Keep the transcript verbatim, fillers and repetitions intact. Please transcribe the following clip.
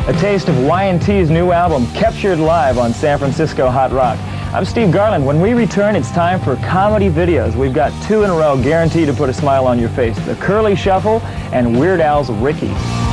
A taste of Y and T's new album, captured live on San Francisco Hot Rock. I'm Steve Garland. When we return, it's time for comedy videos. We've got two in a row guaranteed to put a smile on your face. The Curly Shuffle and Weird Al's Ricky.